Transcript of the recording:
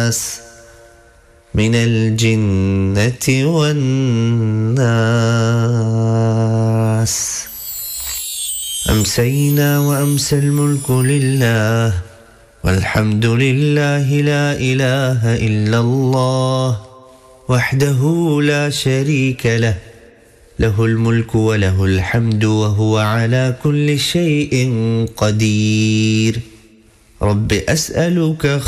الناس من الجنة والناس. أمسينا وأمسى الملك لله والحمد لله، لا إله إلا الله وحده لا شريك له، له الملك وله الحمد وهو على كل شيء قدير. رب أسألك